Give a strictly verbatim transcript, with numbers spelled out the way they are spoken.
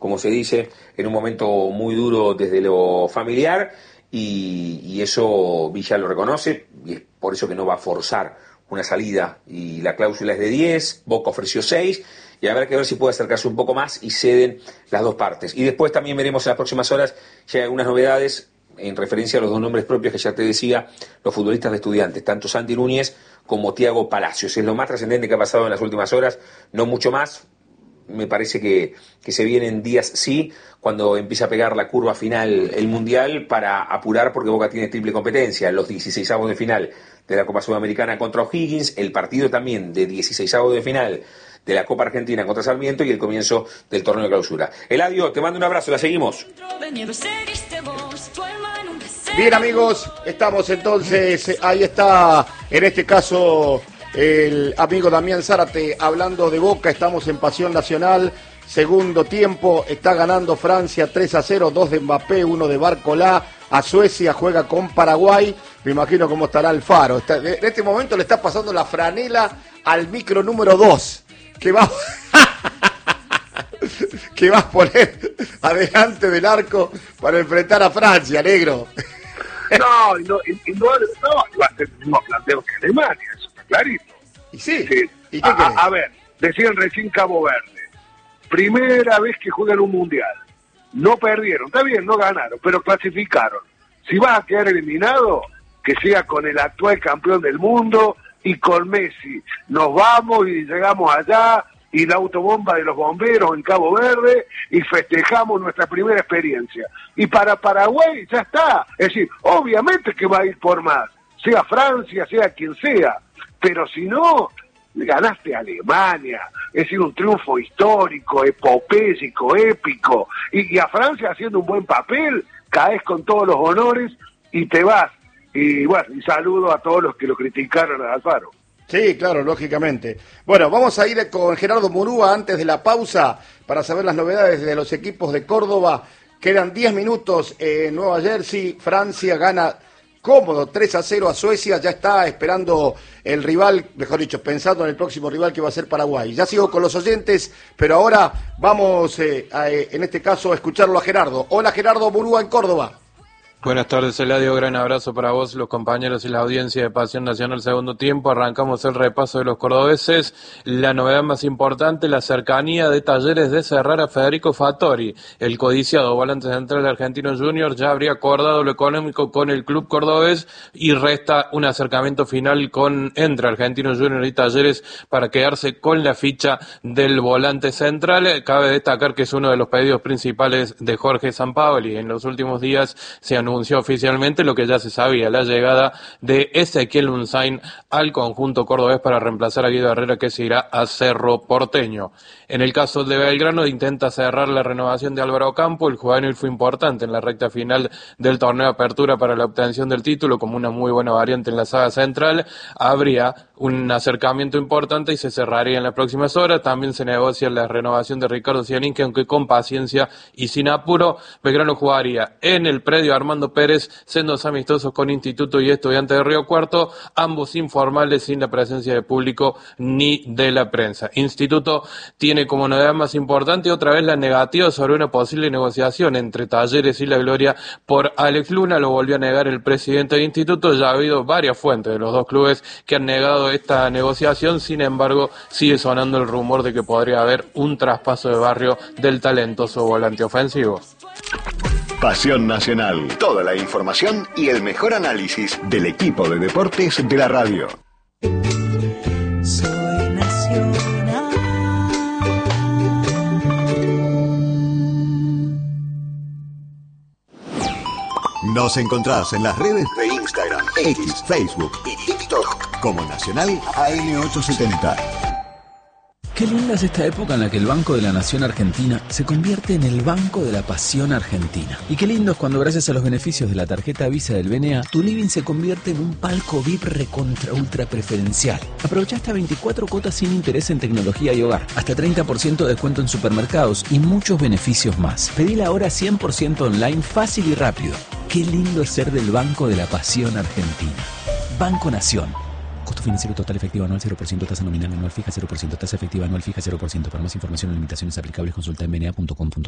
como se dice, en un momento muy duro desde lo familiar, y, y eso Villa lo reconoce, y es por eso que no va a forzar una salida, y la cláusula es de diez, Boca ofreció seis, y habrá que ver si puede acercarse un poco más y ceden las dos partes. Y después también veremos en las próximas horas si hay algunas novedades en referencia a los dos nombres propios que ya te decía, los futbolistas de Estudiantes, tanto Santi Núñez como Thiago Palacios. Es lo más trascendente que ha pasado en las últimas horas, no mucho más. Me parece que, que se vienen días, sí, cuando empieza a pegar la curva final el Mundial, para apurar, porque Boca tiene triple competencia, los dieciseisavos de final de la Copa Sudamericana contra O'Higgins, el partido también de dieciseisavos de final de la Copa Argentina contra Sarmiento y el comienzo del torneo de clausura. Eladio, te mando un abrazo, la seguimos. Bien, amigos, estamos entonces, ahí está, en este caso, el amigo Damián Zárate hablando de Boca. Estamos en Pasión Nacional, segundo tiempo, está ganando Francia tres a cero, dos de Mbappé, uno de Barcolá. A Suecia juega con Paraguay, me imagino cómo estará Alfaro. Está, en este momento le está pasando la franela al micro número dos, que va... que va a poner adelante del arco para enfrentar a Francia, negro. No, y no, y, y no, no, iba a ser el mismo planteo que Alemania, eso está clarito. ¿Y sí? Sí. ¿Y qué a, querés? a, a ver, decían recién Cabo Verde, primera vez que juegan un mundial, no perdieron, está bien, no ganaron, pero clasificaron. Si vas a quedar eliminado, que sea con el actual campeón del mundo y con Messi. Nos vamos y llegamos allá, y la autobomba de los bomberos en Cabo Verde, y festejamos nuestra primera experiencia. Y para Paraguay ya está, es decir, obviamente que va a ir por más, sea Francia, sea quien sea, pero si no, ganaste a Alemania, es decir, un triunfo histórico, epopésico, épico, y, y a Francia haciendo un buen papel, caes con todos los honores y te vas. Y bueno, y saludo a todos los que lo criticaron a Alfaro. Sí, claro, lógicamente. Bueno, vamos a ir con Gerardo Murúa antes de la pausa para saber las novedades de los equipos de Córdoba. Quedan diez minutos en Nueva Jersey. Francia gana cómodo tres a cero a Suecia. Ya está esperando el rival, mejor dicho, pensando en el próximo rival que va a ser Paraguay. Ya sigo con los oyentes, pero ahora vamos, eh, a, eh, en este caso, a escucharlo a Gerardo. Hola, Gerardo Murúa en Córdoba. Buenas tardes, Eladio, gran abrazo para vos, los compañeros y la audiencia de Pasión Nacional segundo tiempo. Arrancamos el repaso de los cordobeses. La novedad más importante, la cercanía de Talleres de cerrar a Federico Fattori. El codiciado volante central argentino junior ya habría acordado lo económico con el club cordobés y resta un acercamiento final con entre Argentino Junior y Talleres para quedarse con la ficha del volante central. Cabe destacar que es uno de los pedidos principales de Jorge Sampaoli. En los últimos días se anunció anunció oficialmente lo que ya se sabía, la llegada de Ezequiel Unzain al conjunto cordobés para reemplazar a Guido Herrera, que se irá a Cerro Porteño. En el caso de Belgrano, intenta cerrar la renovación de Álvaro Campo. El juvenil fue importante en la recta final del torneo de apertura para la obtención del título, como una muy buena variante en la saga central. Habría un acercamiento importante y se cerraría en las próximas horas. También se negocia la renovación de Ricardo Cianín, que aunque con paciencia y sin apuro, Belgrano jugaría en el predio Armando Pérez, sendos amistosos con Instituto y Estudiantes de Río Cuarto, ambos informales, sin la presencia de público ni de la prensa. Instituto tiene como novedad más importante otra vez la negativa sobre una posible negociación entre Talleres y La Gloria por Alex Luna. Lo volvió a negar el presidente del Instituto. Ya ha habido varias fuentes de los dos clubes que han negado esta negociación. Sin embargo, sigue sonando el rumor de que podría haber un traspaso de Barrio del talentoso volante ofensivo. Pasión Nacional. Toda la información y el mejor análisis del equipo de deportes de la radio. Soy nacional. Nos encontrás en las redes de Instagram, X, Facebook y TikTok como Nacional A M ochocientos setenta. Qué linda es esta época en la que el Banco de la Nación Argentina se convierte en el Banco de la Pasión Argentina. Y qué lindo es cuando, gracias a los beneficios de la tarjeta Visa del B N A, tu living se convierte en un palco V I P recontra ultra preferencial. Aprovecha hasta veinticuatro cuotas sin interés en tecnología y hogar, hasta treinta por ciento de descuento en supermercados y muchos beneficios más. Pedila ahora cien por ciento online, fácil y rápido. Qué lindo es ser del Banco de la Pasión Argentina. Banco Nación. Costo financiero total efectivo anual cero por ciento, tasa nominal anual fija cero por ciento, tasa efectiva anual fija cero por ciento. Para más información y limitaciones aplicables, consulta en b n a punto com punto b e.